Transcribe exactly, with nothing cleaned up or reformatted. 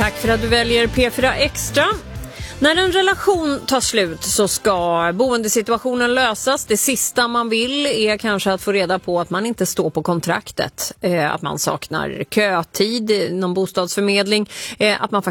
Tack för att du väljer P fyra Extra. När en relation tar slut så ska boendesituationen lösas. Det sista man vill är kanske att få reda på att man inte står på kontraktet. Eh, att man saknar kötid, någon bostadsförmedling. Eh, att man faktiskt